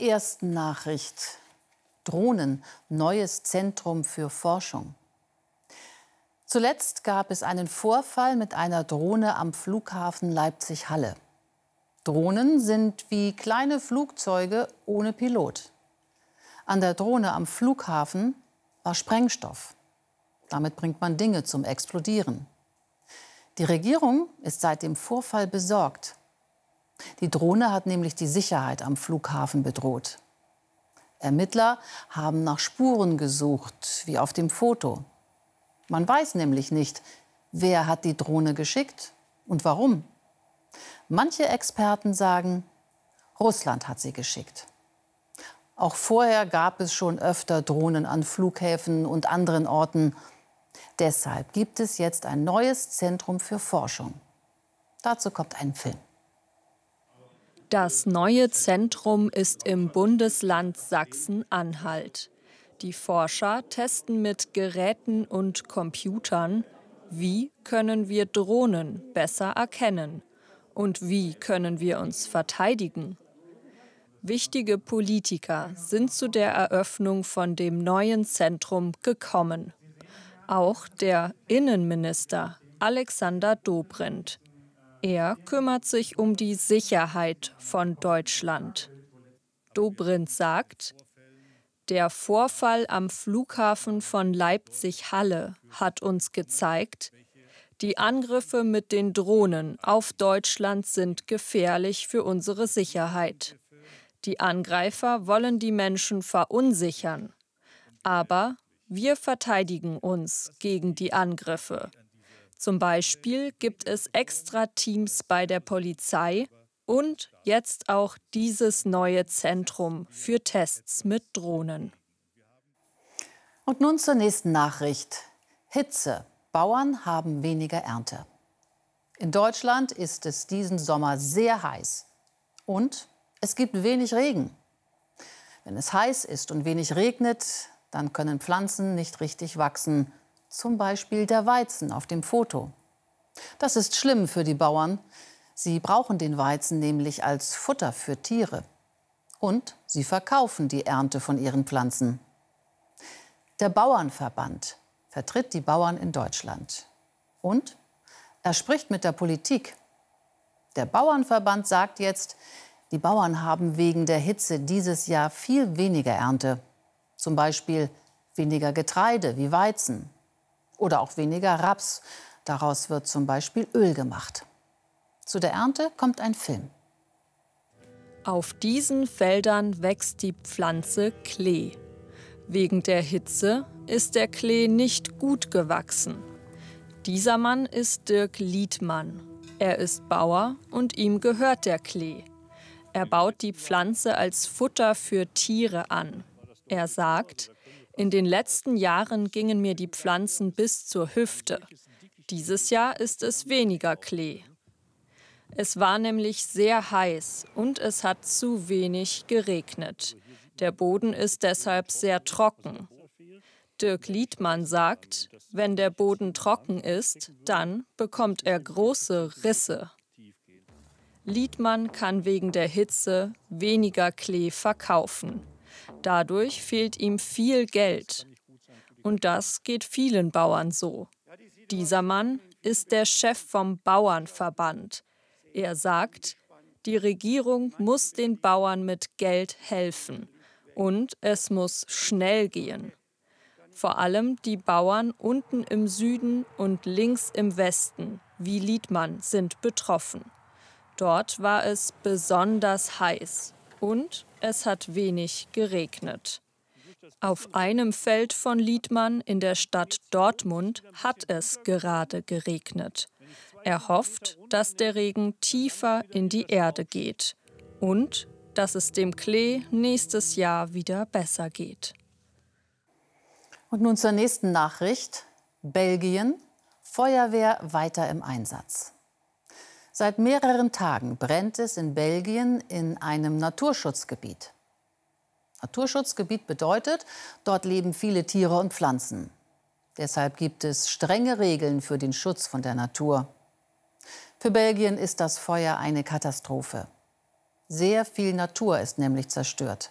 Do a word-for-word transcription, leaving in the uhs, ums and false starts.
ersten Nachricht. Drohnen, neues Zentrum für Forschung. Zuletzt gab es einen Vorfall mit einer Drohne am Flughafen Leipzig-Halle. Drohnen sind wie kleine Flugzeuge ohne Pilot. An der Drohne am Flughafen war Sprengstoff. Damit bringt man Dinge zum Explodieren. Die Regierung ist seit dem Vorfall besorgt. Die Drohne hat nämlich die Sicherheit am Flughafen bedroht. Ermittler haben nach Spuren gesucht, wie auf dem Foto. Man weiß nämlich nicht, wer hat die Drohne geschickt und warum. Manche Experten sagen, Russland hat sie geschickt. Auch vorher gab es schon öfter Drohnen an Flughäfen und anderen Orten. Deshalb gibt es jetzt ein neues Zentrum für Forschung. Dazu kommt ein Film. Das neue Zentrum ist im Bundesland Sachsen-Anhalt. Die Forscher testen mit Geräten und Computern, wie können wir Drohnen besser erkennen und wie können wir uns verteidigen. Wichtige Politiker sind zu der Eröffnung von dem neuen Zentrum gekommen. Auch der Innenminister Alexander Dobrindt. Er kümmert sich um die Sicherheit von Deutschland. Dobrindt sagt, der Vorfall am Flughafen von Leipzig-Halle hat uns gezeigt, die Angriffe mit den Drohnen auf Deutschland sind gefährlich für unsere Sicherheit. Die Angreifer wollen die Menschen verunsichern. Aber wir verteidigen uns gegen die Angriffe. Zum Beispiel gibt es extra Teams bei der Polizei und jetzt auch dieses neue Zentrum für Tests mit Drohnen. Und nun zur nächsten Nachricht. Hitze. Bauern haben weniger Ernte. In Deutschland ist es diesen Sommer sehr heiß. Und es gibt wenig Regen. Wenn es heiß ist und wenig regnet, dann können Pflanzen nicht richtig wachsen. Zum Beispiel der Weizen auf dem Foto. Das ist schlimm für die Bauern. Sie brauchen den Weizen nämlich als Futter für Tiere. Und sie verkaufen die Ernte von ihren Pflanzen. Der Bauernverband vertritt die Bauern in Deutschland. Und er spricht mit der Politik. Der Bauernverband sagt jetzt, die Bauern haben wegen der Hitze dieses Jahr viel weniger Ernte. Zum Beispiel weniger Getreide wie Weizen. Oder auch weniger Raps. Daraus wird zum Beispiel Öl gemacht. Zu der Ernte kommt ein Film. Auf diesen Feldern wächst die Pflanze Klee. Wegen der Hitze ist der Klee nicht gut gewachsen. Dieser Mann ist Dirk Liedmann. Er ist Bauer und ihm gehört der Klee. Er baut die Pflanze als Futter für Tiere an. Er sagt, in den letzten Jahren gingen mir die Pflanzen bis zur Hüfte. Dieses Jahr ist es weniger Klee. Es war nämlich sehr heiß und es hat zu wenig geregnet. Der Boden ist deshalb sehr trocken. Dirk Liedmann sagt, wenn der Boden trocken ist, dann bekommt er große Risse. Liedmann kann wegen der Hitze weniger Klee verkaufen. Dadurch fehlt ihm viel Geld. Und das geht vielen Bauern so. Dieser Mann ist der Chef vom Bauernverband. Er sagt, die Regierung muss den Bauern mit Geld helfen. Und es muss schnell gehen. Vor allem die Bauern unten im Süden und links im Westen, wie Liedmann, sind betroffen. Dort war es besonders heiß und es hat wenig geregnet. Auf einem Feld von Liedmann in der Stadt Dortmund hat es gerade geregnet. Er hofft, dass der Regen tiefer in die Erde geht und dass es dem Klee nächstes Jahr wieder besser geht. Und nun zur nächsten Nachricht. Belgien. Feuerwehr weiter im Einsatz. Seit mehreren Tagen brennt es in Belgien in einem Naturschutzgebiet. Naturschutzgebiet bedeutet, dort leben viele Tiere und Pflanzen. Deshalb gibt es strenge Regeln für den Schutz von der Natur. Für Belgien ist das Feuer eine Katastrophe. Sehr viel Natur ist nämlich zerstört.